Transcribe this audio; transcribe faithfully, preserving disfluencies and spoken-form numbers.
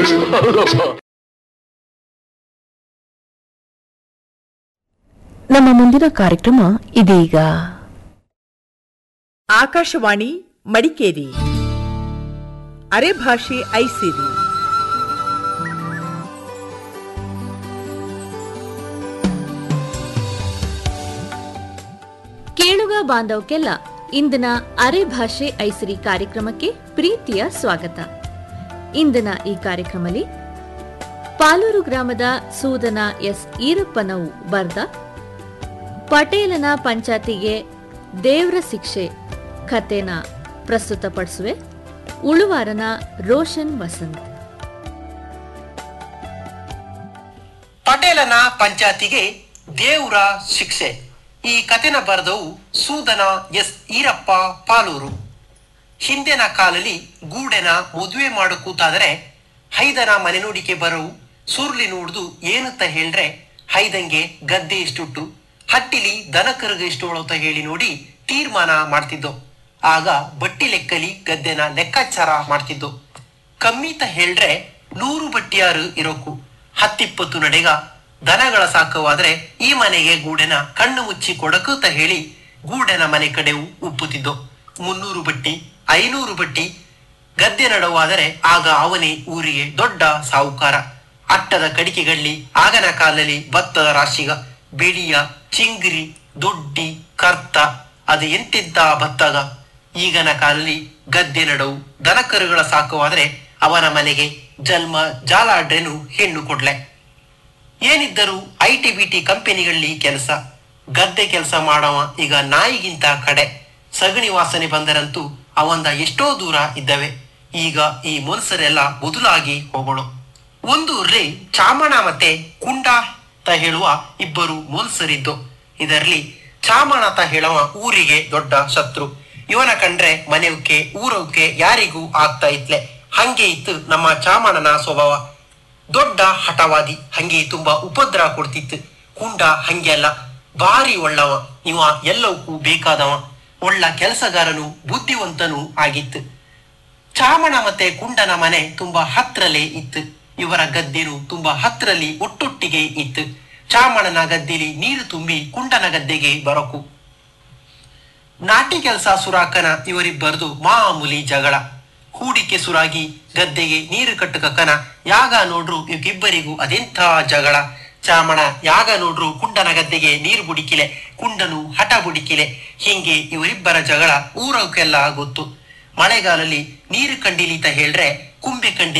ನಮ್ಮ ಮುಂದಿನ ಕಾರ್ಯಕ್ರಮ ಇದೀಗ. ಆಕಾಶವಾಣಿ ಮಡಿಕೇರಿ ಅರೆ ಭಾಷೆ ಐಸಿರಿ. ಕೇಳುಗ ಬಾಂಧವಕ್ಕೆಲ್ಲ ಇಂದಿನ ಅರೆ ಭಾಷೆ ಐಸಿರಿ ಕಾರ್ಯಕ್ರಮಕ್ಕೆ ಪ್ರೀತಿಯ ಸ್ವಾಗತ. ಇಂದಿನ ಈ ಕಾರ್ಯಕ್ರಮದಲ್ಲಿ ಪಾಲೂರು ಗ್ರಾಮದ ಸೂದನ ಎಸ್ ಈರಪ್ಪನವು ಬರ್ದ ಪಟೇಲನ ಪಂಚಾಯತಿಗೆ ದೇವ್ರ ಶಿಕ್ಷೆ ಕಥೆನ ಪ್ರಸ್ತುತಪಡಿಸುವೆ ಉಳುವಾರನ ರೋಷನ್ ವಸಂತ್. ಪಟೇಲನ ಪಂಚಾಯತಿಗೆ ದೇವ್ರ ಶಿಕ್ಷೆ ಈ ಕಥೆನ ಬರೆದವು ಸೂದನ ಎಸ್ ಈರಪ್ಪ ಪಾಲೂರು. ಹಿಂದಿನ ಕಾಲಲ್ಲಿ ಗೂಡೆನ ಮದುವೆ ಮಾಡು ಕೂತಾದರೆ ಹೈದನ ಮನೆ ನೋಡಿಕೆ ಬರವು ಸುರ್ಲಿ ನೋಡ್ದು ಏನಂತ ಹೇಳ್ರೆ ಹೈದಂಗೆ ಗದ್ದೆ ಇಷ್ಟುಟ್ಟು ಹಟ್ಟಿಲಿ ದನ ಕರುಗ ಇಷ್ಟು ಅಂತ ಹೇಳಿ ನೋಡಿ ತೀರ್ಮಾನ ಮಾಡ್ತಿದ್ದೋ. ಆಗ ಬಟ್ಟಿ ಲೆಕ್ಕಲಿ ಗದ್ದೆನ ಲೆಕ್ಕಾಚಾರ ಮಾಡ್ತಿದ್ದೋ. ಕಮ್ಮಿತ ಹೇಳ್ರೆ ನೂರು ಬಟ್ಟಿಯಾರು ಇರೋಕು ಹತ್ತಿಪ್ಪತ್ತು ನಡೆಗ ದನಗಳ ಸಾಕವಾದ್ರೆ ಈ ಮನೆಗೆ ಗೂಡೆನ ಕಣ್ಣು ಮುಚ್ಚಿ ಕೊಡಕುತ್ತ ಹೇಳಿ ಗೂಡೆನ ಮನೆ ಕಡೆವು ಉಪ್ಪುತ್ತಿದ್ದೋ. ಮುನ್ನೂರು ಬಟ್ಟಿ ಐನೂರು ಬಟ್ಟಿ ಗದ್ದೆ ನಡವಾದರೆ ಆಗ ಅವನೇ ಊರಿಗೆ ದೊಡ್ಡ ಸಾಹುಕಾರ. ಅಟ್ಟದ ಕಡಿಕೆಗಳ್ಳಿ ಆಗನ ಕಾಲಲ್ಲಿ ಭತ್ತದ ರಾಶಿಗ ಬಿಳಿಯ ಚಿಂಗ್ರಿ ದೊಡ್ಡಿ ಕರ್ತ ಅದು ಎಂತಿದ್ದ ಭತ್ತಗ. ಈಗನ ಕಾಲಲ್ಲಿ ಗದ್ದೆ ನಡವು ದನಕರುಗಳ ಸಾಕವಾದ್ರೆ ಅವನ ಮನೆಗೆ ಜನ್ಮ ಜಾಲಾಡ್ರೇನು ಹೆಣ್ಣು ಕೊಡ್ಲೆ. ಏನಿದ್ದರೂ ಐ ಟಿ ಬಿ ಟಿ ಕಂಪನಿಗಳಲ್ಲಿ ಕೆಲಸ, ಗದ್ದೆ ಕೆಲಸ ಮಾಡವ ಈಗ ನಾಯಿಗಿಂತ ಕಡೆ. ಸಗಣಿ ವಾಸನೆ ಬಂದರಂತೂ ಅವಂದ ಎಷ್ಟೋ ದೂರ ಇದ್ದವೆ. ಈಗ ಈ ಮನುಷ್ಯರೆಲ್ಲ ಬದಲಾಗಿ ಹೋಗೋಳು. ಒಂದು ಊರ್ಲಿ ಚಾಮಣ ಮತ್ತೆ ಕುಂಡ ತ ಹೇಳುವ ಇಬ್ಬರು ಮನುಷ್ಯರಿದ್ದು. ಇದರಲ್ಲಿ ಚಾಮಣ ತ ಹೇಳುವ ಊರಿಗೆ ದೊಡ್ಡ ಶತ್ರು. ಇವನ ಕಂಡ್ರೆ ಮನೆಯವಕ್ಕೆ ಊರವಕ್ಕೆ ಯಾರಿಗೂ ಆಗ್ತಾ ಇತ್ಲೆ. ಹಂಗೆ ಇತ್ತು ನಮ್ಮ ಚಾಮಣನ ಸ್ವಭಾವ. ದೊಡ್ಡ ಹಠವಾದಿ, ಹಂಗೆ ತುಂಬಾ ಉಪದ್ರ ಕೊಡ್ತಿತ್ತು. ಕುಂಡ ಹಂಗೆ ಅಲ್ಲ, ಭಾರಿ ಒಳ್ಳವ. ಇವ ಎಲ್ಲವಕ್ಕೂ ಬೇಕಾದವ, ಒಳ್ಳ ಕೆಲಸಗಾರನು ಬುದ್ಧಿವಂತನೂ ಆಗಿತ್ತು. ಚಾಮಣ ಮತ್ತೆ ಕುಂಡನ ಮನೆ ತುಂಬಾ ಹತ್ರಲ್ಲೇ ಇತ್ತು. ಇವರ ಗದ್ದೆನು ತುಂಬಾ ಹತ್ರಲಿ ಒಟ್ಟೊಟ್ಟಿಗೆ ಇತ್ತು. ಚಾಮಣನ ಗದ್ದೆಲಿ ನೀರು ತುಂಬಿ ಕುಂಡನ ಗದ್ದೆಗೆ ಬರಕು. ನಾಟಿ ಕೆಲಸ ಸುರಾಕನ ಇವರಿಬ್ಬರದು ಮಾಮೂಲಿ ಜಗಳ. ಹೂಡಿಕೆ ಸುರಾಗಿ ಗದ್ದೆಗೆ ನೀರು ಕಟ್ಟುಕಕ್ಕನ ಯಾಗ ನೋಡ್ರು ಇವರಿಬ್ಬರಿಗೂ ಅದೆಂಥ ಜಗಳ. ಚಾಮಣ ಯಾಗ ನೋಡ್ರು ಕುಂಡನ ಗದ್ದೆಗೆ ನೀರು ಬುಡಿಕಿಲೆ, ಕುಂಡನು ಹಠ ಬುಡಿಕಿಲೆ. ಹೀಗೆ ಇವರಿಬ್ಬರ ಜಗಳ ಊರವಕ್ಕೆಲ್ಲ ಗೊತ್ತು. ಮಳೆಗಾಲಲ್ಲಿ ನೀರು ಕಂಡಿಲಿತ ಹೇಳ್ರೆ ಕುಂಬೆ ಕಂಡಿ